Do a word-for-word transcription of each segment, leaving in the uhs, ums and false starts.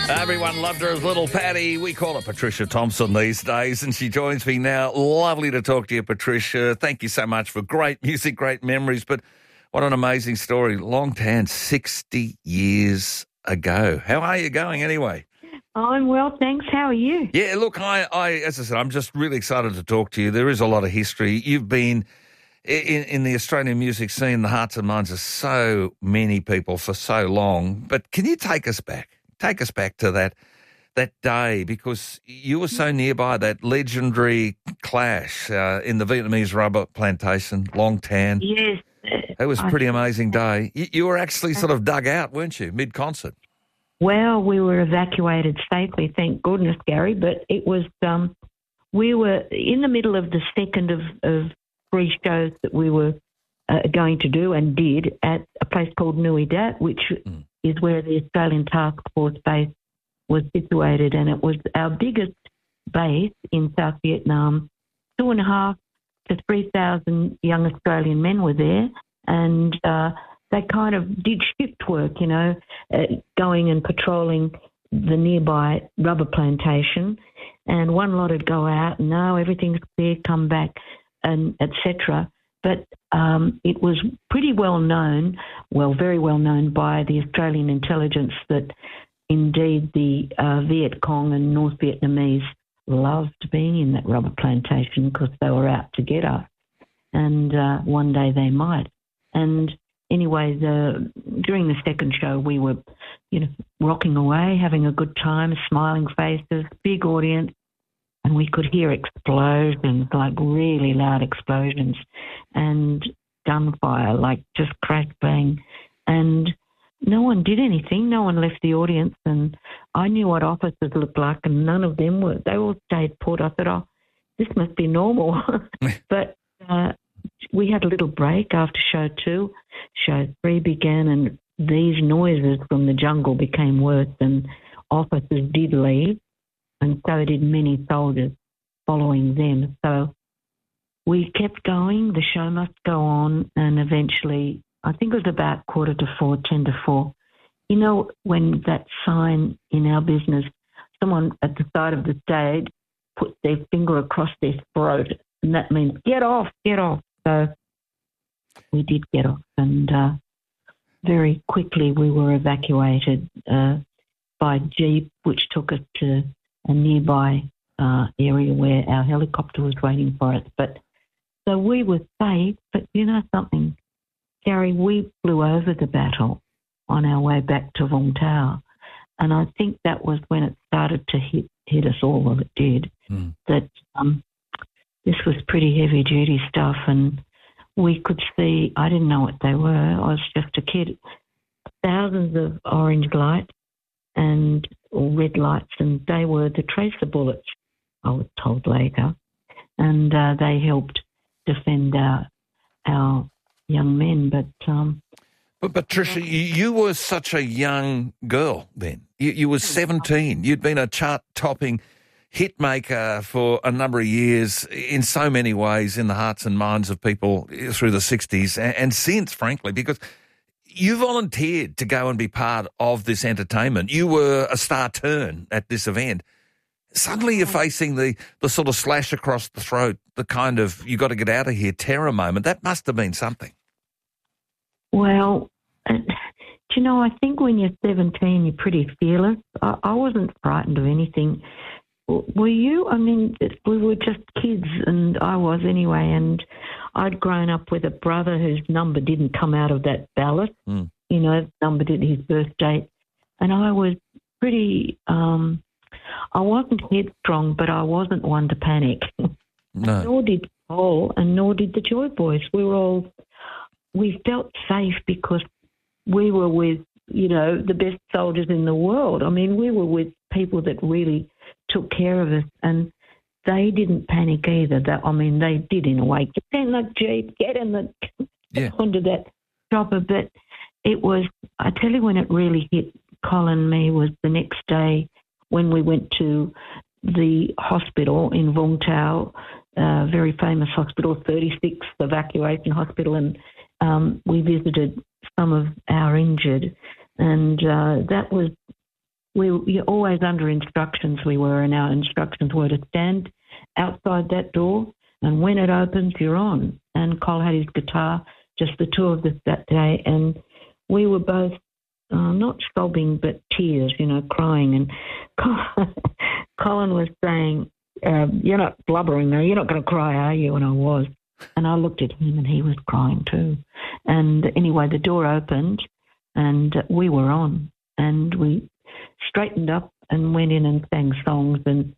Everyone loved her as Little Patty. We call her Patricia Thompson these days, and she joins me now. Lovely to talk to you, Patricia. Thank you so much for great music, great memories, but what an amazing story. Long Tan, sixty years ago. How are you going anyway? I'm well, thanks. How are you? Yeah, look, I, I, as I said, I'm just really excited to talk to you. There is a lot of history. You've been in, in the Australian music scene, the hearts and minds of so many people for so long. But can you take us back? Take us back to that that day, because you were so nearby, that legendary clash uh, in the Vietnamese rubber plantation, Long Tan. Yes. It was a pretty amazing day. You, you were actually sort of dug out, weren't you, mid-concert? Well, we were evacuated safely, thank goodness, Gary, but it was, um, we were in the middle of the second of, of three shows that we were uh, going to do and did at a place called Nui Dat, which mm. is where the Australian Task Force base was situated, and it was our biggest base in South Vietnam. Two and a half to three thousand young Australian men were there, and uh, they kind of did shift work, you know, uh, going and patrolling the nearby rubber plantation, and one lot would go out, and no, everything's clear, come back, and et cetera. But um, it was pretty well known, well, very well known by the Australian intelligence that indeed the uh, Viet Cong and North Vietnamese loved being in that rubber plantation because they were out to get us. And uh, one day they might. And anyway, the, during the second show, we were, you know, rocking away, having a good time, smiling faces, big audience. And we could hear explosions, like really loud explosions, and gunfire, like just crash bang. And no one did anything. No one left the audience. And I knew what officers looked like, and none of them were. They all stayed put. I thought, oh, this must be normal. But uh, we had a little break after show two. Show three began, and these noises from the jungle became worse, and officers did leave. And so did many soldiers following them. So we kept going, the show must go on, and eventually, I think it was about quarter to four, ten to four. You know, when that sign in our business, someone at the side of the stage put their finger across their throat, and that means, get off, get off. So we did get off, and uh, very quickly we were evacuated uh, by jeep, which took us to a nearby uh, area where our helicopter was waiting for us. But so we were safe, but you know something, Gary, we flew over the battle on our way back to Vung Tau, and I think that was when it started to hit hit us all. Well, it did. Mm. That um, this was pretty heavy duty stuff, and we could see. I didn't know what they were. I was just a kid. Thousands of orange lights and or red lights, and they were the tracer bullets, I was told later, and uh, they helped defend our, our young men. But, um, but Patricia, you, you were such a young girl then. You, you were seventeen. You'd been a chart-topping hit maker for a number of years in so many ways in the hearts and minds of people through the sixties and, and since, frankly, because you volunteered to go and be part of this entertainment. You were a star turn at this event. Suddenly you're facing the, the sort of slash across the throat, the kind of you got to get out of here terror moment. That must have been something. Well, uh, do you know, I think when you're seventeen, you're pretty fearless. I, I wasn't frightened of anything. Were you? I mean, we were just kids, and I was anyway, and I'd grown up with a brother whose number didn't come out of that ballot, mm. you know, number did his birth date, and I was pretty, um, I wasn't headstrong, but I wasn't one to panic. No. Nor did Paul, and nor did the Joy Boys. We were all, we felt safe because we were with, you know, the best soldiers in the world. I mean, we were with people that really took care of us, and they didn't panic either. That I mean, they did in a way. Get in the jeep, get in the yeah. onto that chopper. But it was, I tell you, when it really hit Colin and me was the next day when we went to the hospital in Vung Tau, a very famous hospital, thirty-sixth Evacuation Hospital, and um, we visited some of our injured, and uh, that was we were always under instructions we were, and our instructions were to stand outside that door, and when it opens, you're on. And Col had his guitar, just the two of us that day, and we were both uh, not sobbing but tears, you know, crying. And Colin, Colin was saying, uh, you're not blubbering, though, you're not going to cry, are you? And I was. And I looked at him and he was crying too. And anyway, the door opened and we were on, and we straightened up and went in and sang songs, and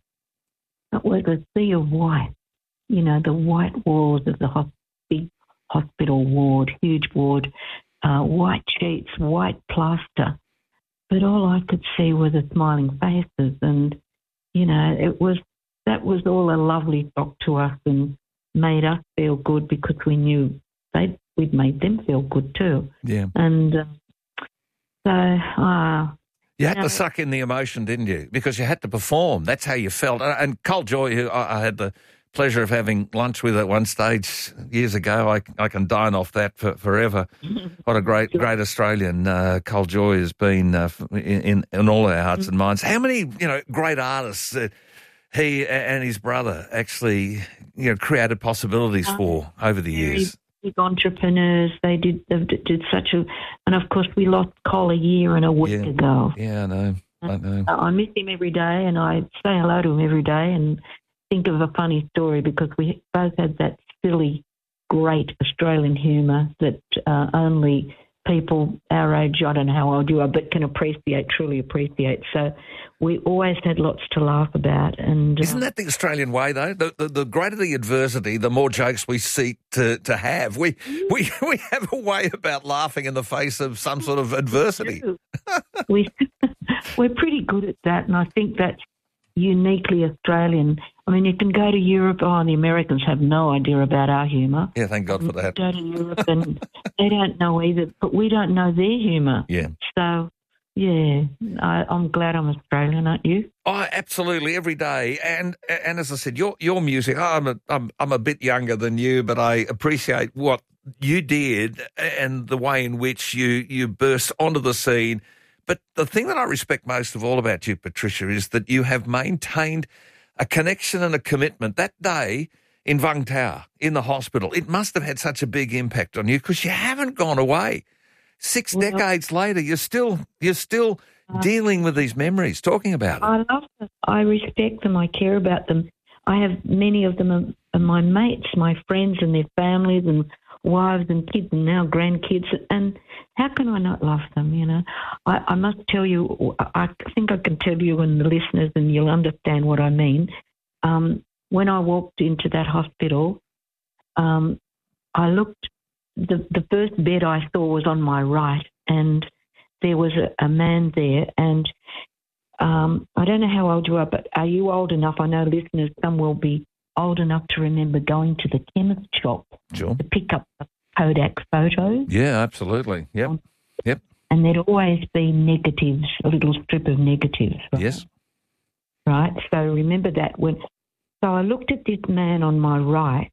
it was a sea of white, you know, the white walls of the hos- big hospital ward, huge ward, uh, white sheets, white plaster. But all I could see were the smiling faces, and, you know, it was, that was all a lovely shock to us and made us feel good, because we knew they we'd made them feel good too. Yeah. And uh, so... Uh, You had to suck in the emotion, didn't you? Because you had to perform. That's how you felt. And Col Joye, who I had the pleasure of having lunch with at one stage years ago, I, I can dine off that for, forever. What a great, great Australian uh, Col Joye has been uh, in, in all our hearts and minds. How many, you know, great artists uh, he and his brother actually, you know, created possibilities for over the years? Big entrepreneurs. They did they did such a, and of course we lost Col a year and a week yeah. ago. Yeah, I know. I know. I miss him every day, and I say hello to him every day, and think of a funny story, because we both had that silly, great Australian humour that uh, only people our age, I don't know how old you are, but can appreciate, truly appreciate. So we always had lots to laugh about. And uh, isn't that the Australian way, though? The, the, the greater the adversity, the more jokes we seek to, to have. We, we we have a way about laughing in the face of some sort of adversity. we, we're pretty good at that, and I think that's uniquely Australian. I mean, you can go to Europe, oh, and the Americans have no idea about our humour. Yeah, thank God for that. Go to Europe and they don't know either, but we don't know their humour. Yeah. So, yeah, I, I'm glad I'm Australian, aren't you? Oh, absolutely, every day. And and as I said, your your music, I'm a, I'm, I'm a bit younger than you, but I appreciate what you did and the way in which you, you burst onto the scene. But the thing that I respect most of all about you, Patricia, is that you have maintained a connection and a commitment. That day in Vung Tau, in the hospital, it must have had such a big impact on you, because you haven't gone away. Six well, decades later, you're still you're still uh, dealing with these memories, talking about them. I love them. I respect them. I care about them. I have many of them are, are my mates, my friends and their families and wives and kids and now grandkids. And how can I not love them, you know? I, I must tell you, I think I can tell you and the listeners, and you'll understand what I mean. Um, when I walked into that hospital, um, I looked, the, the first bed I saw was on my right, and there was a, a man there. And um, I don't know how old you are, but are you old enough? I know listeners, some will be old enough to remember going to the chemist shop sure. to pick up the Kodak photos. Yeah, absolutely. Yep. Yep. And there'd always be negatives, a little strip of negatives. Right? Yes. Right. So remember that when. So I looked at this man on my right,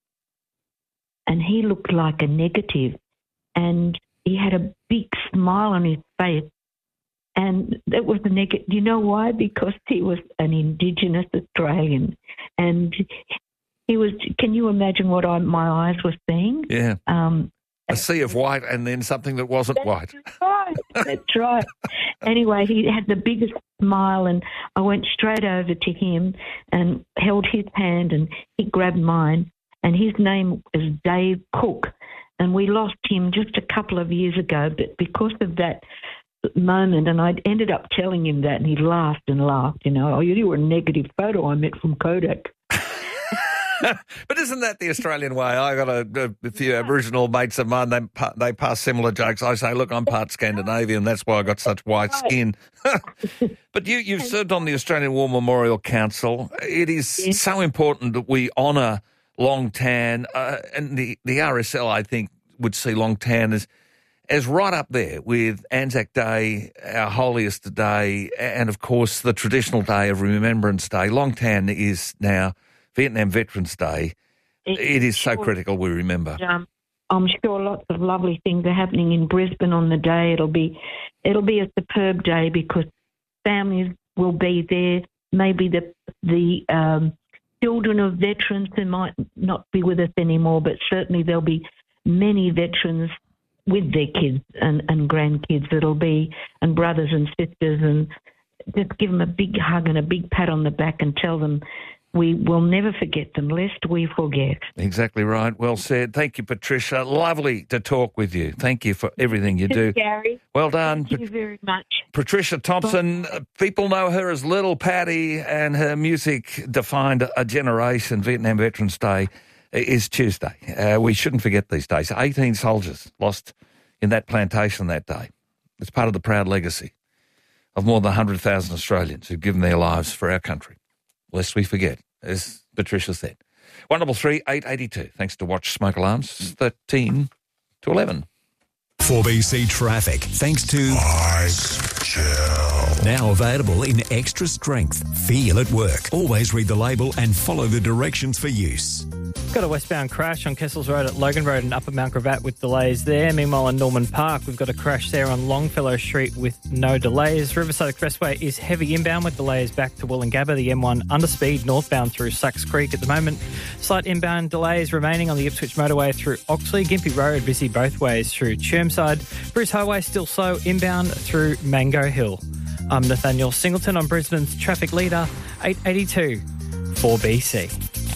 and he looked like a negative, and he had a big smile on his face, and that was the negative. You know why? Because he was an Indigenous Australian, and he was. Can you imagine what I, my eyes were seeing? Yeah. Um, a sea of white, and then something that wasn't that's white. Right. That's right. Anyway, he had the biggest smile, and I went straight over to him and held his hand, and he grabbed mine, and his name is Dave Cook, and we lost him just a couple of years ago, but because of that moment, and I ended up telling him that, and he laughed and laughed, you know, oh, you were a negative photo I met from Kodak. But isn't that the Australian way? I got a, a few Aboriginal mates of mine, they, they pass similar jokes. I say, look, I'm part Scandinavian, that's why I got such white skin. But you, you've served on the Australian War Memorial Council. It is yes. so important that we honour Long Tan, uh, and the, the R S L, I think, would see Long Tan as, as right up there with Anzac Day, our holiest day, and, of course, the traditional day of Remembrance Day. Long Tan is now Vietnam Veterans Day. It, it is so sure. critical we remember. Um, I'm sure lots of lovely things are happening in Brisbane on the day. It'll be it'll be a superb day because families will be there, maybe the the um, children of veterans who might not be with us anymore, but certainly there'll be many veterans with their kids and, and grandkids that'll be, and brothers and sisters, and just give them a big hug and a big pat on the back and tell them we will never forget them, lest we forget. Exactly right. Well said. Thank you, Patricia. Lovely to talk with you. Thank you for everything you do. Gary. Well done. Thank you very much. Patricia Thompson, uh, people know her as Little Patty, and her music defined a generation. Vietnam Veterans Day is Tuesday. Uh, we shouldn't forget these days. eighteen soldiers lost in that plantation that day. It's part of the proud legacy of more than one hundred thousand Australians who've given their lives for our country. Lest we forget, as Patricia said. one double three eight eight two. Thanks to Watch Smoke Alarms, thirteen to eleven. four B C Traffic, thanks to Ice Chill. Now available in extra strength. Feel at work. Always read the label and follow the directions for use. Got a westbound crash on Kessels Road at Logan Road and Upper Mount Gravatt with delays there. Meanwhile, in Norman Park, we've got a crash there on Longfellow Street with no delays. Riverside Expressway is heavy inbound with delays back to Wollongabba. The M one underspeed northbound through Sucks Creek at the moment. Slight inbound delays remaining on the Ipswich Motorway through Oxley. Gympie Road busy both ways through Chermside. Bruce Highway still slow inbound through Mango Hill. I'm Nathaniel Singleton on Brisbane's traffic leader, eight eighty-two, four B C.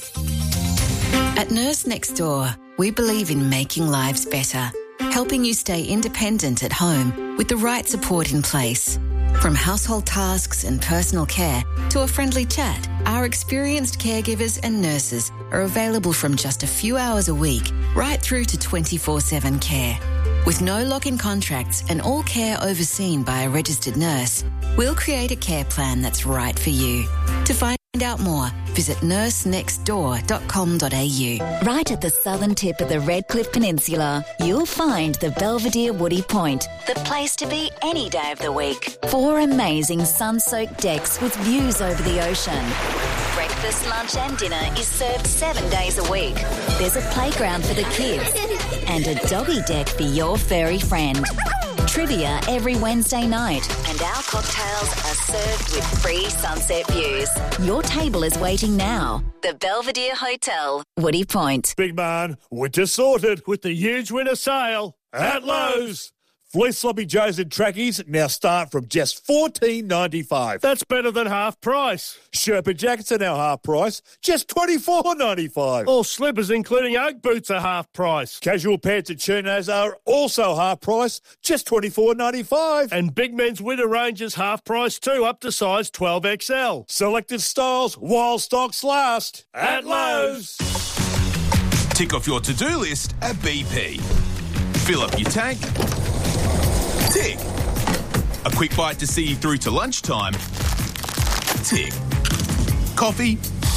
At Nurse Next Door, we believe in making lives better, helping you stay independent at home with the right support in place. From household tasks and personal care to a friendly chat, our experienced caregivers and nurses are available from just a few hours a week right through to twenty-four seven care. With no lock-in contracts and all care overseen by a registered nurse, we'll create a care plan that's right for you. To find out more, visit nurse next door dot com dot a u. Right at the southern tip of the Redcliffe Peninsula, you'll find the Belvedere Woody Point, the place to be any day of the week. Four amazing sun-soaked decks with views over the ocean. Breakfast, lunch and dinner is served seven days a week. There's a playground for the kids and a doggy deck for your furry friend. Trivia every Wednesday night, and our cocktails are served with free sunset views. Your table is waiting now. The Belvedere Hotel, Woody Point. Big man, winter sorted with the huge winter sale at Lowe's. Fleece sloppy joes and trackies now start from just fourteen ninety-five. That's better than half price. Sherpa jackets are now half price, just twenty-four ninety-five. All slippers, including Oak boots, are half price. Casual pants and chinos are also half price, just twenty-four ninety-five. And big men's winter range is half price too, up to size twelve X L. Selected styles while stocks last at Lowe's. Tick off your to-do list at B P. Fill up your tank. Tick. A quick bite to see you through to lunchtime. Tick. Coffee.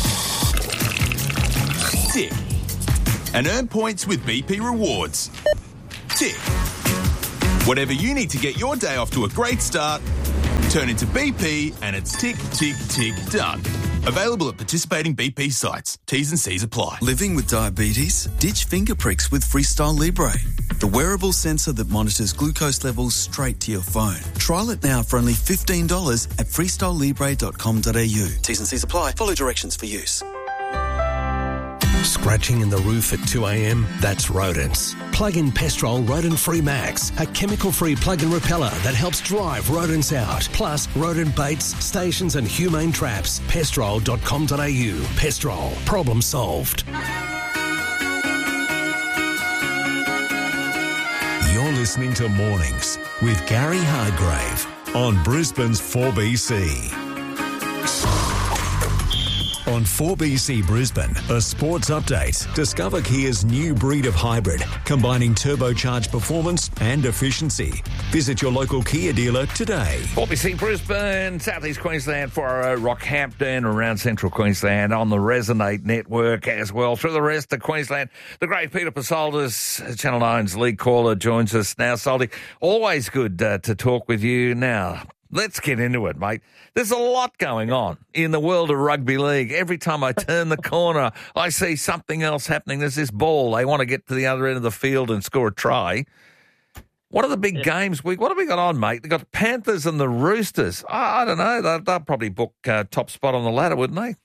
Tick. And earn points with B P Rewards. Tick. Whatever you need to get your day off to a great start, turn into B P and it's tick, tick, tick, done. Available at participating B P sites. T's and C's apply. Living with diabetes? Ditch finger pricks with Freestyle Libre, the wearable sensor that monitors glucose levels straight to your phone. Trial it now for only fifteen dollars at freestyle libre dot com dot a u. T's and C's apply. Follow directions for use. Scratching in the roof at two a.m? That's rodents. Plug in Pestrol Rodent Free Max, a chemical-free plug-in repeller that helps drive rodents out. Plus, rodent baits, stations and humane traps. pestrol dot com dot a u. Pestrol. Problem solved. You're listening to Mornings with Gary Hargrave on Brisbane's four B C. On four B C Brisbane, a sports update. Discover Kia's new breed of hybrid, combining turbocharged performance and efficiency. Visit your local Kia dealer today. four B C Brisbane, South East Queensland, four oh, Rockhampton, around Central Queensland, on the Resonate network as well. Through the rest of Queensland, the great Peter Pasoldis, Channel nine's lead caller, joins us now. Soldy, always good uh, to talk with you now. Let's get into it, mate. There's a lot going on in the world of rugby league. Every time I turn the corner, I see something else happening. There's this ball. They want to get to the other end of the field and score a try. What are the big yeah. games? We What have we got on, mate? They've got the Panthers and the Roosters. I, I don't know. They'll, they'll probably book uh, top spot on the ladder, wouldn't they?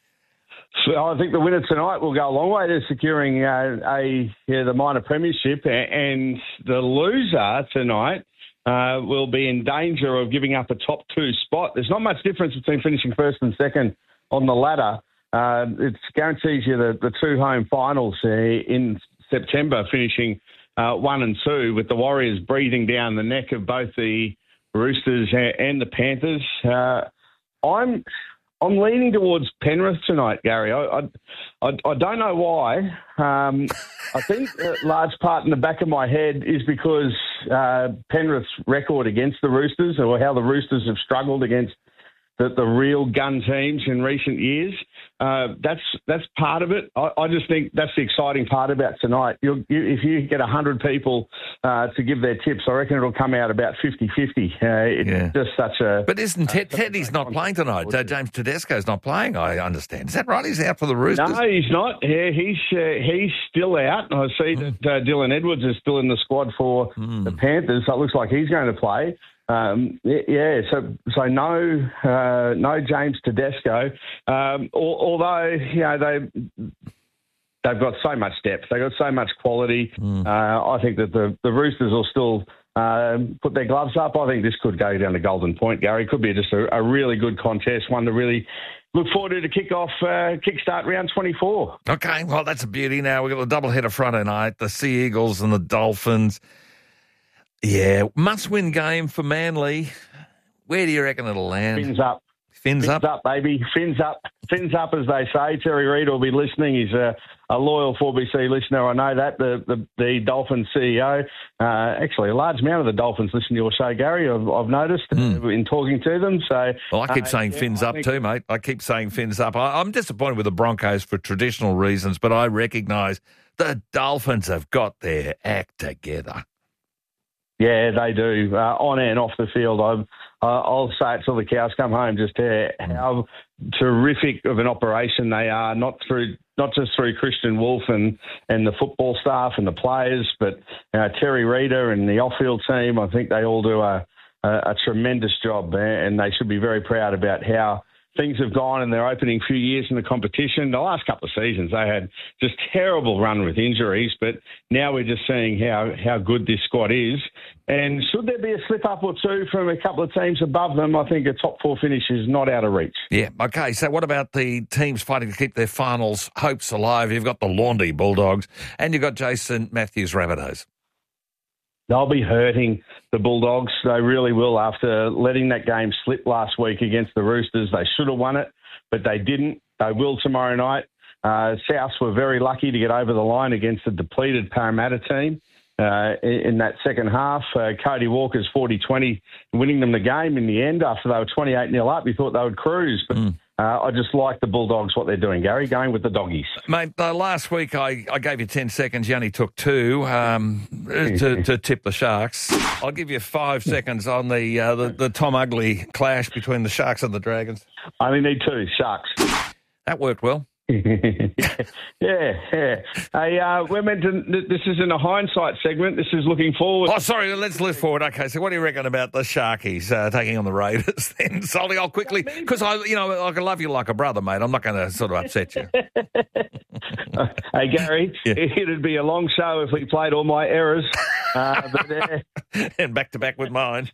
So I think the winner tonight will go a long way to securing uh, a yeah, the minor premiership, and the loser tonight uh, will be in danger of giving up a top two spot. There's not much difference between finishing first and second on the ladder. Uh, it guarantees you the, the two home finals uh, in September, finishing uh, one and two, with the Warriors breathing down the neck of both the Roosters and the Panthers. Uh, I'm I'm leaning towards Penrith tonight, Gary. I I, I don't know why. Um, I think a large part in the back of my head is because uh, Penrith's record against the Roosters, or how the Roosters have struggled against the, the real gun teams in recent years. Uh, that's that's part of it. I, I just think that's the exciting part about tonight. You'll, you, if you get one hundred people uh, to give their tips, I reckon it'll come out about fifty-fifty. Uh, it's yeah. just such a... But isn't uh, Teddy's not playing tonight? Uh, James Tedesco's not playing, I understand. Is that right? He's out for the Roosters? No, he's not. Yeah, he's uh, he's still out. I see mm. that uh, Dylan Edwards is still in the squad for mm. the Panthers, so it looks like he's going to play. Um, yeah, so so no uh, no James Tedesco. Um, although you know they they've got so much depth, they've got so much quality. Mm. Uh, I think that the, the Roosters will still uh, put their gloves up. I think this could go down to Golden Point, Gary. Could be just a, a really good contest, one to really look forward to to kick off uh, kickstart round twenty-four. Okay, well that's a beauty. Now we've got the doubleheader Friday night, the Sea Eagles and the Dolphins. Yeah, must-win game for Manly. Where do you reckon it'll land? Fins up. Fins, Fins up? up, baby. Fins up. Fins up, as they say. Terry Reid will be listening. He's a, a loyal four B C listener. I know that. The the, the Dolphins C E O. Uh, actually, a large amount of the Dolphins listen to your show, Gary, I've, I've noticed mm. uh, in talking to them. So, Well, I keep uh, saying yeah, fins I up think... too, mate. I keep saying fins up. I, I'm disappointed with the Broncos for traditional reasons, but I recognise the Dolphins have got their act together. Yeah, they do. Uh, on and off the field, I've, uh, I'll say it till the cows come home, just uh, how terrific of an operation they are, not through not just through Christian Wolf and, and the football staff and the players, but uh, Terry Reader and the off-field team. I think they all do a, a, a tremendous job, and they should be very proud about how things have gone in their opening few years in the competition. The last couple of seasons, they had just terrible run with injuries, but now we're just seeing how, how good this squad is. And should there be a slip-up or two from a couple of teams above them, I think a top four finish is not out of reach. Yeah, okay. So what about the teams fighting to keep their finals hopes alive? You've got the Laundry Bulldogs and you've got Jason Matthews Rabbitohs. They'll be hurting the Bulldogs. They really will after letting that game slip last week against the Roosters. They should have won it, but they didn't. They will tomorrow night. Uh, Souths were very lucky to get over the line against a depleted Parramatta team uh, in, in that second half. Uh, Cody Walker's forty twenty winning them the game in the end after they were twenty-eight nil up. You thought they would cruise, but mm. Uh, I just like the Bulldogs, what they're doing, Gary, going with the doggies. Mate, uh, last week I, I gave you ten seconds. You only took two um, to, to tip the Sharks. I'll give you five seconds on the, uh, the the Tom Ugly clash between the Sharks and the Dragons. I only need two, Sharks. That worked well. yeah, yeah. Hey, uh, we're meant to. This isn't a hindsight segment. This is looking forward. Oh, sorry. Let's look forward. Okay, so what do you reckon about the Sharkies uh, taking on the Raiders? Then, Solly, I'll quickly because I, you know, I can love you like a brother, mate. I'm not going to sort of upset you. Hey, Gary, yeah. It'd be a long show if we played all my errors. Uh, but, uh... and back to back with mine.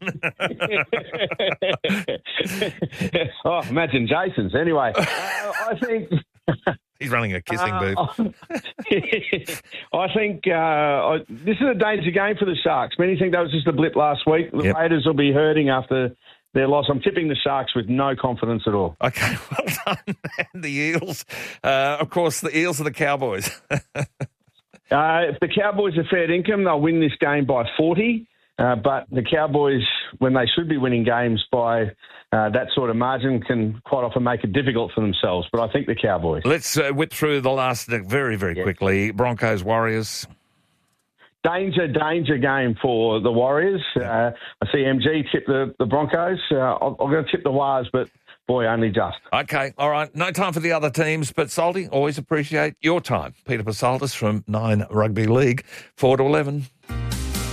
Oh, imagine Jason's. Anyway, uh, I think. He's running a kissing uh, booth. I think uh, I, this is a danger game for the Sharks. Many think that was just a blip last week. The yep. Raiders will be hurting after their loss. I'm tipping the Sharks with no confidence at all. Okay, well done. And the Eels. Uh, of course, the Eels are the Cowboys. uh, if the Cowboys are fair income, they'll win this game by forty. Uh, but the Cowboys, when they should be winning games by uh, that sort of margin, can quite often make it difficult for themselves. But I think the Cowboys. Let's uh, whip through the last uh, very, very yeah. quickly. Broncos, Warriors. Danger, danger game for the Warriors. Uh, I see M G tip the, the Broncos. Uh, I'm, I'm going to tip the Wars, but boy, only just. Okay, all right. No time for the other teams, but Salty, always appreciate your time. Peter Pasaltis from Nine Rugby League, four to eleven.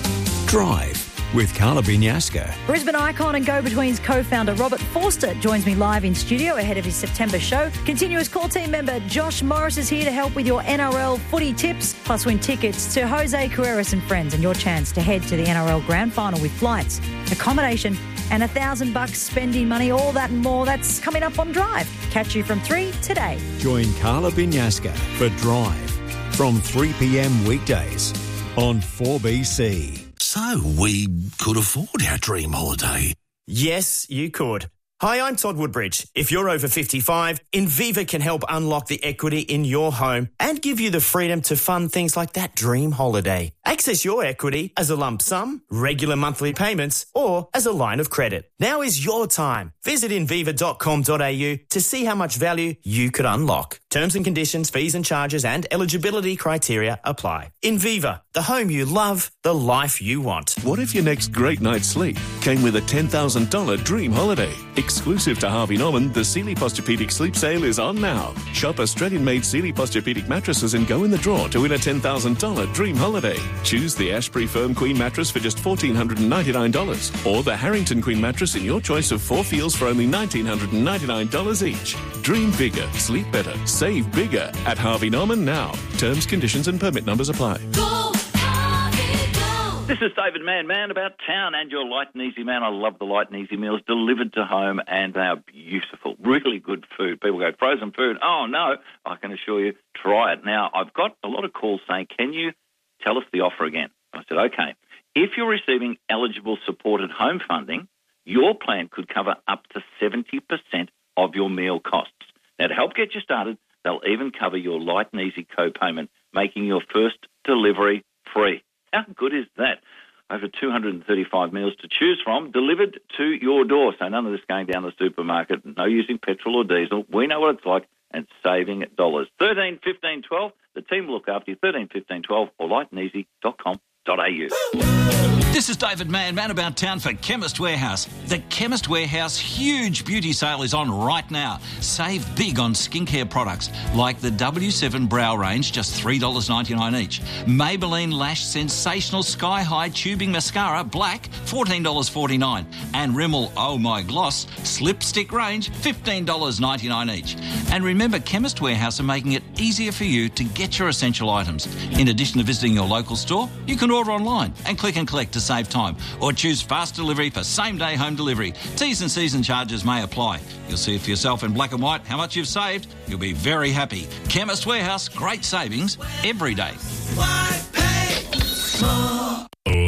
Drive with Carla Binyasca. Brisbane icon and go-betweens co-founder Robert Forster joins me live in studio ahead of his September show. Continuous call team member Josh Morris is here to help with your N R L footy tips, plus win tickets to Jose Carreras and friends and your chance to head to the N R L Grand Final with flights, accommodation and a thousand bucks spending money, all that and more. That's coming up on Drive. Catch you from three today. Join Carla Binyasca for Drive from three p.m. weekdays on four B C. So we could afford our dream holiday. Yes, you could. Hi, I'm Todd Woodbridge. If you're over fifty-five, Inviva can help unlock the equity in your home and give you the freedom to fund things like that dream holiday. Access your equity as a lump sum, regular monthly payments, or as a line of credit. Now is your time. Visit inviva dot com dot a u to see how much value you could unlock. Terms and conditions, fees and charges and eligibility criteria apply. Inviva, the home you love, the life you want. What if your next great night's sleep came with a ten thousand dollars dream holiday? Exclusive to Harvey Norman, the Sealy Posturepedic Sleep Sale is on now. Shop Australian-made Sealy Posturepedic mattresses and go in the draw to win a ten thousand dollars dream holiday. Choose the Ashbury Firm Queen mattress for just one thousand four hundred ninety-nine dollars or the Harrington Queen mattress in your choice of four feels for only one thousand nine hundred ninety-nine dollars each. Dream bigger, sleep better, save bigger at Harvey Norman now. Terms, conditions and permit numbers apply. Go, Harvey, go. This is David Mann, Man About Town, and your Light and Easy Man. I love the Light and Easy meals delivered to home, and they are beautiful, really good food. People go, frozen food? Oh, no. I can assure you, try it. Now, I've got a lot of calls saying, can you tell us the offer again? I said, okay. If you're receiving eligible supported home funding, your plan could cover up to seventy percent of your meal costs. Now, to help get you started, they'll even cover your Light and Easy co-payment, making your first delivery free. How good is that? Over two hundred thirty-five meals to choose from, delivered to your door. So none of this going down the supermarket, no using petrol or diesel. We know what it's like, and saving dollars. thirteen fifteen twelve, the team will look after you. thirteen fifteen twelve or light and easy dot com dot a u. This is David Mann, Man About Town for Chemist Warehouse. The Chemist Warehouse huge beauty sale is on right now. Save big on skincare products like the W seven Brow Range, just three dollars ninety-nine each. Maybelline Lash Sensational Sky High Tubing Mascara, black, fourteen dollars forty-nine. And Rimmel Oh My Gloss Slipstick Range, fifteen dollars ninety-nine each. And remember, Chemist Warehouse are making it easier for you to get your essential items. In addition to visiting your local store, you can order online and click and collect to save time, or choose fast delivery for same-day home delivery. T's and C's and charges may apply. You'll see it for yourself in black and white how much you've saved. You'll be very happy. Chemist Warehouse, great savings every day. Why pay more?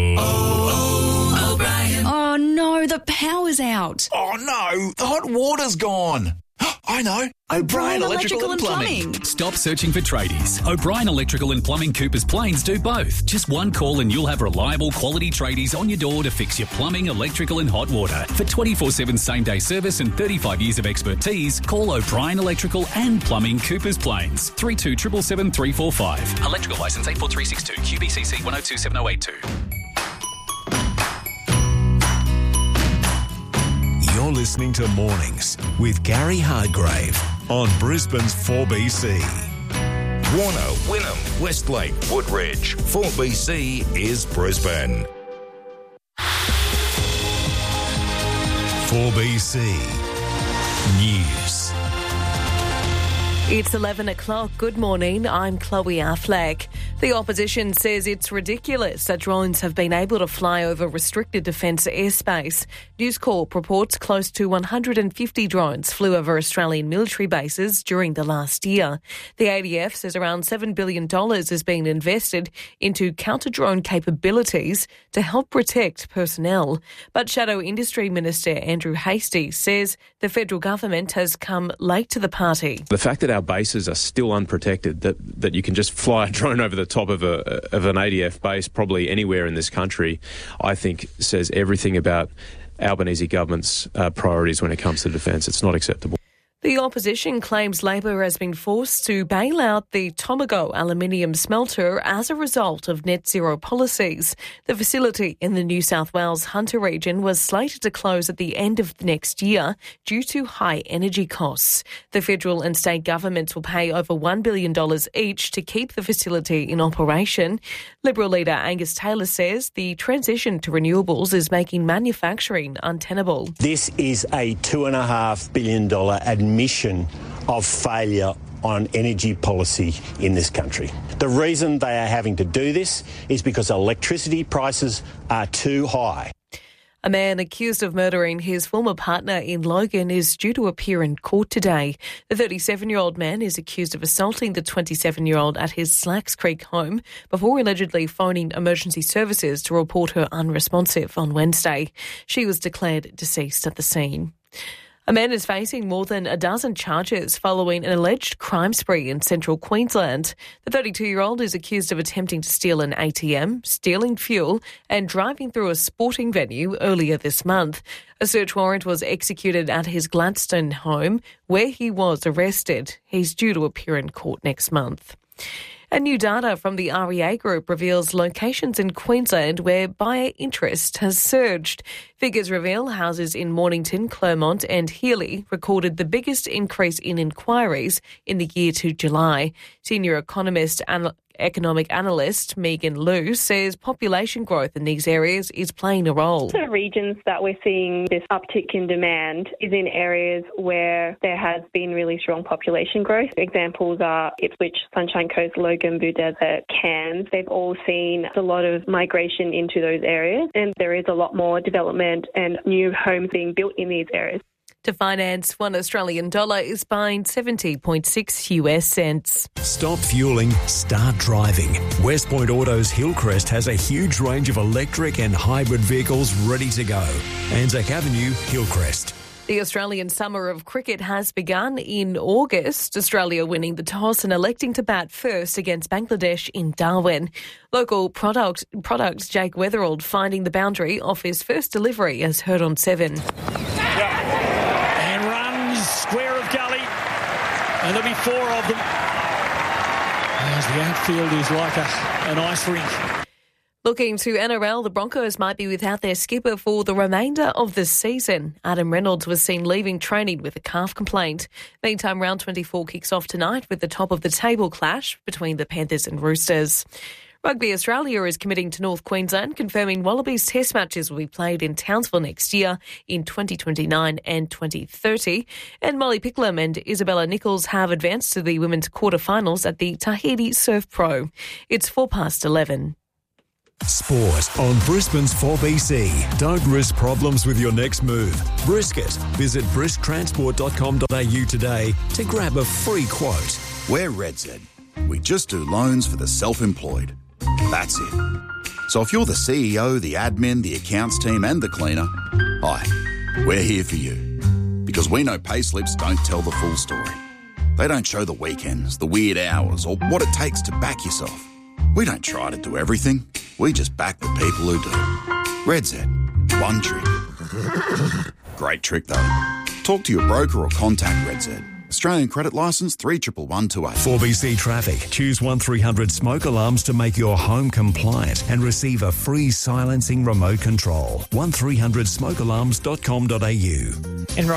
Oh, oh, O'Brien. Oh no, the power's out. Oh no, the hot water's gone. I know. O'Brien Electrical, Electrical and Plumbing. Plumbing. Stop searching for tradies. O'Brien Electrical and Plumbing Coopers Plains do both. Just one call and you'll have reliable quality tradies on your door to fix your plumbing, electrical and hot water. For twenty-four seven same-day service and thirty-five years of expertise, call O'Brien Electrical and Plumbing Coopers Plains. three two seven seven three four five. Electrical licence eight four three six two. Q B C C one oh two seven oh eight two. You're listening to Mornings with Gary Hargrave on Brisbane's four B C. Warner, Wynnum, Westlake, Woodridge. four B C is Brisbane. four B C News. It's eleven o'clock. Good morning. I'm Chloe Affleck. The opposition says it's ridiculous that drones have been able to fly over restricted defence airspace. News Corp reports close to one hundred fifty drones flew over Australian military bases during the last year. The A D F says around seven billion dollars has been invested into counter-drone capabilities to help protect personnel. But Shadow Industry Minister Andrew Hastie says the federal government has come late to the party. The fact that our bases are still unprotected, that, that you can just fly a drone over the top of a of an A D F base probably anywhere in this country, I think says everything about Albanese government's uh, priorities when it comes to defence. It's not acceptable. The opposition claims Labor has been forced to bail out the Tomago aluminium smelter as a result of net zero policies. The facility in the New South Wales Hunter region was slated to close at the end of next year due to high energy costs. The federal and state governments will pay over one billion dollars each to keep the facility in operation. Liberal leader Angus Taylor says the transition to renewables is making manufacturing untenable. This is a two and a half billion dollar admission of failure on energy policy in this country. The reason they are having to do this is because electricity prices are too high. A man accused of murdering his former partner in Logan is due to appear in court today. The thirty-seven-year-old man is accused of assaulting the twenty-seven-year-old at his Slacks Creek home before allegedly phoning emergency services to report her unresponsive on Wednesday. She was declared deceased at the scene. A man is facing more than a dozen charges following an alleged crime spree in central Queensland. The thirty-two-year-old is accused of attempting to steal an A T M, stealing fuel and driving through a sporting venue earlier this month. A search warrant was executed at his Gladstone home where he was arrested. He's due to appear in court next month. And new data from the R E A Group reveals locations in Queensland where buyer interest has surged. Figures reveal houses in Mornington, Clermont and Healy recorded the biggest increase in inquiries in the year to July. Senior economist and economic analyst Megan Liu says population growth in these areas is playing a role. The regions that we're seeing this uptick in demand is in areas where there has been really strong population growth. Examples are Ipswich, Sunshine Coast, Logan, Blue Desert, Cairns. They've all seen a lot of migration into those areas, and there is a lot more development and new homes being built in these areas. To finance, one Australian dollar is buying seventy point six U S cents. Stop fueling, start driving. West Point Autos Hillcrest has a huge range of electric and hybrid vehicles ready to go. Anzac Avenue, Hillcrest. The Australian summer of cricket has begun in August, Australia winning the toss and electing to bat first against Bangladesh in Darwin. Local product, product Jake Weatherald finding the boundary off his first delivery as heard on Seven. And runs square of gully, and there'll be four of them. As the outfield is like a, an ice rink. Looking to N R L, the Broncos might be without their skipper for the remainder of the season. Adam Reynolds was seen leaving training with a calf complaint. Meantime, round twenty-four kicks off tonight with the top-of-the-table clash between the Panthers and Roosters. Rugby Australia is committing to North Queensland, confirming Wallabies test matches will be played in Townsville next year in twenty twenty-nine and twenty thirty. And Molly Picklum and Isabella Nichols have advanced to the women's quarterfinals at the Tahiti Surf Pro. It's four past eleven. Sport on Brisbane's four B C. Don't risk problems with your next move. Brisket. Visit brisk transport dot com dot a u today to grab a free quote. We're RedZ. We just do loans for the self-employed. That's it. So if you're the C E O, the admin, the accounts team and the cleaner, hi, we're here for you. Because we know payslips don't tell the full story. They don't show the weekends, the weird hours, or what it takes to back yourself. We don't try to do everything. We just back the people who do. RedZ. One trick. Great trick, though. Talk to your broker or contact RedZ. Australian credit licence three one one two eight. four B C Traffic. Choose one three hundred smoke alarms to make your home compliant and receive a free silencing remote control. one three hundred smoke alarms dot com dot a u.